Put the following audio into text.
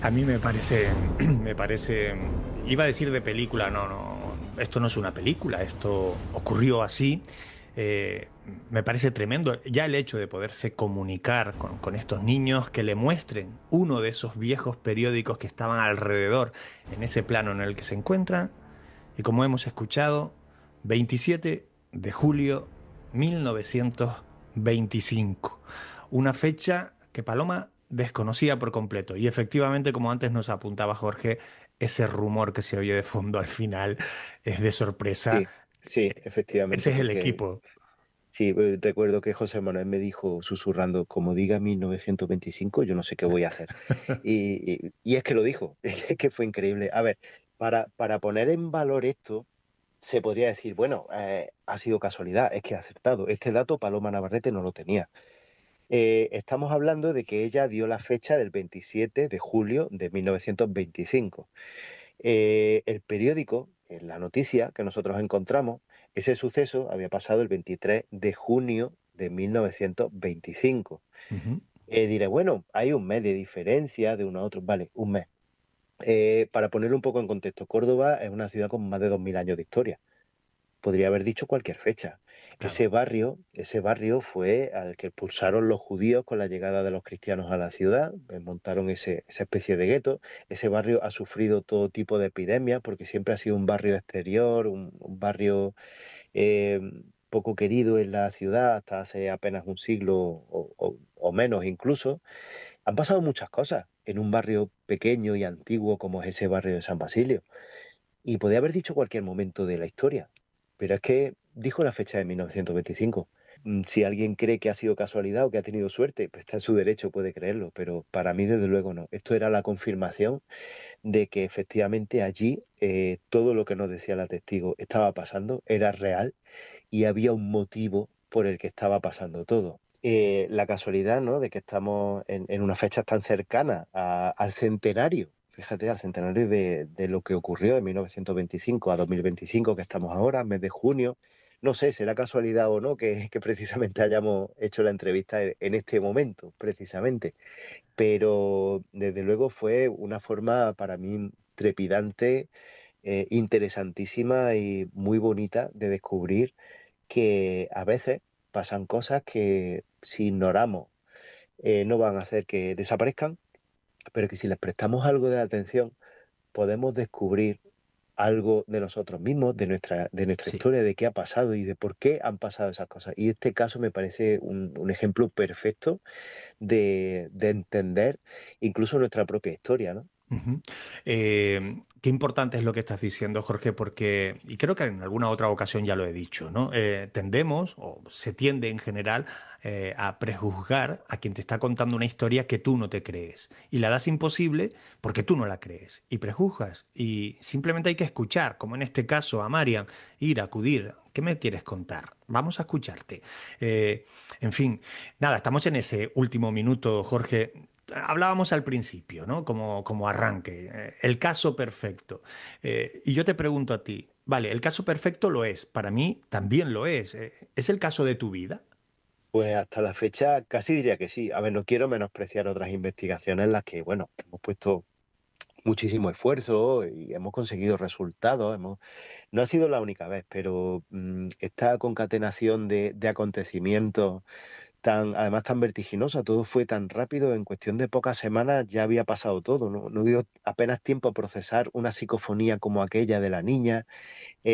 A mí me parece, me parece, iba a decir de película, no, no, esto no es una película, esto ocurrió así. Eh, Me parece tremendo ya el hecho de poderse comunicar con estos niños, que le muestren uno de esos viejos periódicos que estaban alrededor en ese plano en el que se encuentran. Y como hemos escuchado, 27 de julio 1925. Una fecha que Paloma desconocía por completo. Y efectivamente, como antes nos apuntaba Jorge, ese rumor que se oye de fondo al final es de sorpresa. Sí, sí, Ese efectivamente, es el porque equipo. sí, recuerdo que José Manuel me dijo susurrando, como diga 1925, yo no sé qué voy a hacer. Y es que lo dijo, es que fue increíble. A ver, para poner en valor esto, se podría decir, bueno, ha sido casualidad, es que ha acertado. Este dato Paloma Navarrete no lo tenía. Estamos hablando de que ella dio la fecha del 27 de julio de 1925. El periódico, en la noticia que nosotros encontramos, ese suceso había pasado el 23 de junio de 1925. Ujú. Diré, bueno, hay un mes de diferencia de uno a otro. Vale, un mes. Para ponerlo un poco en contexto, Córdoba es una ciudad con más de 2000 años de historia. Podría haber dicho cualquier fecha. Claro. Ese barrio fue al que expulsaron los judíos con la llegada de los cristianos a la ciudad, montaron esa especie de gueto. Ese barrio ha sufrido todo tipo de epidemias porque siempre ha sido un barrio exterior, un barrio eh, poco querido en la ciudad hasta hace apenas un siglo o menos incluso. Han pasado muchas cosas en un barrio pequeño y antiguo como es ese barrio de San Basilio. Y podía haber dicho cualquier momento de la historia, pero es que dijo la fecha de 1925. Si alguien cree que ha sido casualidad o que ha tenido suerte, pues está en su derecho, puede creerlo, pero para mí desde luego no. Esto era la confirmación de que efectivamente allí todo lo que nos decía la testigo estaba pasando, era real y había un motivo por el que estaba pasando todo. La casualidad, ¿no? De que estamos en una fecha tan cercana al centenario, fíjate, al centenario de lo que ocurrió de 1925 a 2025, que estamos ahora, mes de junio. No sé, será casualidad o no que precisamente hayamos hecho la entrevista en este momento, precisamente. Pero desde luego fue una forma para mí trepidante, interesantísima y muy bonita de descubrir que a veces pasan cosas que si ignoramos no van a hacer que desaparezcan, pero que si les prestamos algo de atención podemos descubrir algo de nosotros mismos, de nuestra Sí. historia, de qué ha pasado y de por qué han pasado esas cosas. Y este caso me parece un ejemplo perfecto de entender incluso nuestra propia historia, ¿no? Ujú. Qué importante es lo que estás diciendo, Jorge, porque, y creo que en alguna otra ocasión ya lo he dicho, ¿no? Tendemos, o se tiende en general, a prejuzgar a quien te está contando una historia que tú no te crees. Y la das imposible porque tú no la crees. Y prejuzgas. Y simplemente hay que escuchar, como en este caso a Marian, ir, acudir. ¿Qué me quieres contar? Vamos a escucharte. En fin, nada, estamos en ese último minuto, Jorge. Hablábamos al principio, ¿no? Como arranque, el caso perfecto. Y yo te pregunto a ti, vale, el caso perfecto lo es, para mí también lo es. ¿Es el caso de tu vida? Pues hasta la fecha casi diría que sí. A ver, no quiero menospreciar otras investigaciones en las que, bueno, hemos puesto muchísimo esfuerzo y hemos conseguido resultados. No ha sido la única vez, pero esta concatenación de acontecimientos además tan vertiginosa, todo fue tan rápido, en cuestión de pocas semanas ya había pasado todo, ¿no? No dio apenas tiempo a procesar una psicofonía como aquella de la niña.